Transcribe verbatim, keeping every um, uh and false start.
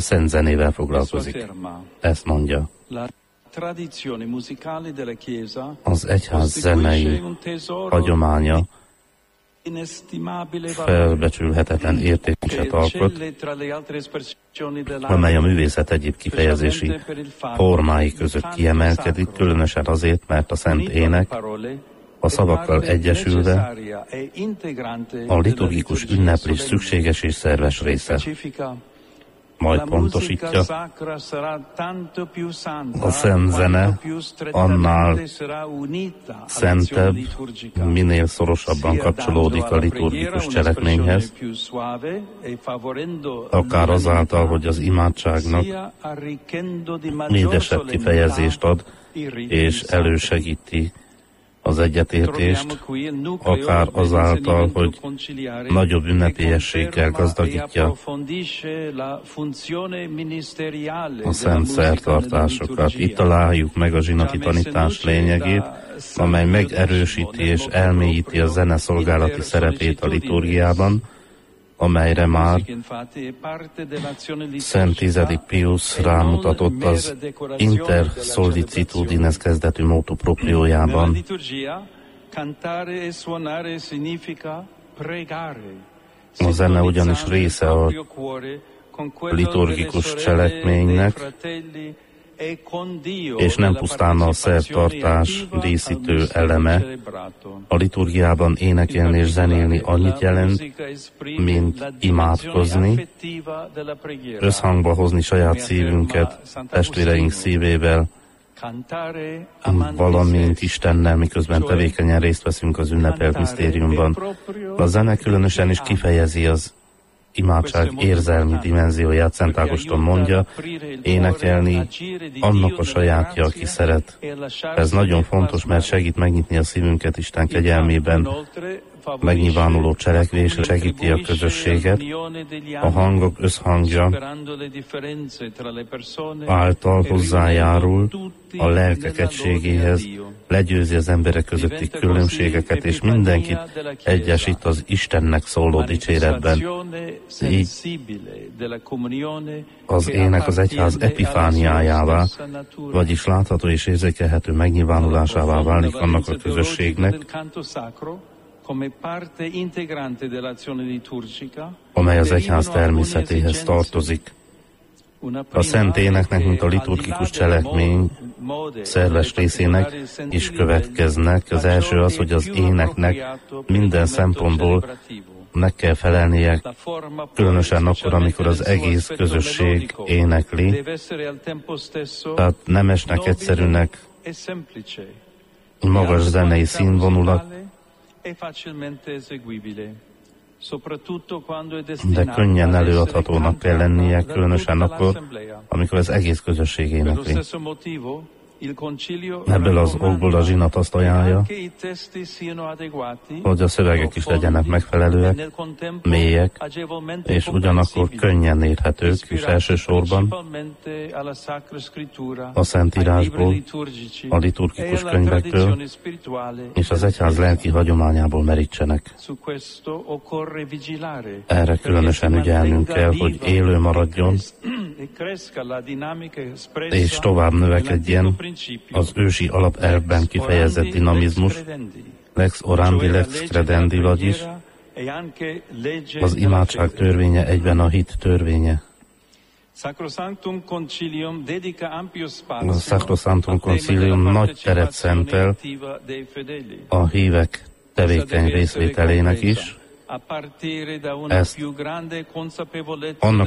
szent zenével foglalkozik. Ezt mondja. Az egyház zenei hagyománya felbecsülhetetlen értéket alkot, amely a művészet egyéb kifejezési formái között kiemelkedik, különösen azért, mert a szent ének a szavakkal egyesülve a liturgikus ünneplés szükséges és szerves része. Majd pontosítja, a szent zene annál szentebb, minél szorosabban kapcsolódik a liturgikus cselekményhez, akár azáltal, hogy az imádságnak édesebb kifejezést ad, és elősegíti az egyetértést, akár azáltal, hogy nagyobb ünnepélyességgel gazdagítja a szent szertartásokat. Itt találjuk meg a zsinati tanítás lényegét, amely megerősíti és elmélyíti a zene szolgálati szerepét a liturgiában, amelyre már Szent tizedik Pius rámutatott az Inter Solicitudines kezdetű motu propriójában. A zene ugyanis része a liturgikus cselekménynek, és nem pusztán a szertartás díszítő eleme. A liturgiában énekelni és zenélni annyit jelent, mint imádkozni, összhangba hozni saját szívünket testvéreink szívével, valamint Istennel, miközben tevékenyen részt veszünk az ünnepelt misztériumban. A zene különösen is kifejezi az imádság érzelmi dimenzióját. Szent Ágoston mondja, énekelni annak a sajátja, aki szeret. Ez nagyon fontos, mert segít megnyitni a szívünket Isten kegyelmében, megnyilvánuló cselekvés, segíti a közösséget, a hangok összhangja által hozzájárul a lelkek egységéhez, legyőzi az emberek közötti különbségeket, és mindenkit egyesít az Istennek szóló dicséretben. Így az ének az egyház epifániájává, vagyis látható és érzékelhető megnyilvánulásává válik annak a közösségnek, amely az egyház természetéhez tartozik. A szent éneknek, mint a liturgikus cselekmény szerves részének is következnek. Az első az, hogy az éneknek minden szempontból meg kell felelnie, különösen akkor, amikor az egész közösség énekli. Tehát nemesnek, egyszerűnek, magas zenei színvonulat, de könnyen előadhatónak kell lennie, különösen akkor, amikor az egész közösség énekli. Ebből az okból a zsinat azt ajánlja, hogy a szövegek is legyenek megfelelőek, mélyek, és ugyanakkor könnyen érthetők, és elsősorban a Szentírásból, a liturgikus könyvekből és az egyház lelki hagyományából merítsenek. Erre különösen ügyelnünk kell, hogy élő maradjon, és tovább növekedjen az ősi alapelvben kifejezett dinamizmus, lex orandi, lex credendi, vagyis az imádság törvénye egyben a hit törvénye. A Sacrosanctum Concilium nagy teret szentel a hívek tevékeny részvételének is. Ezt annak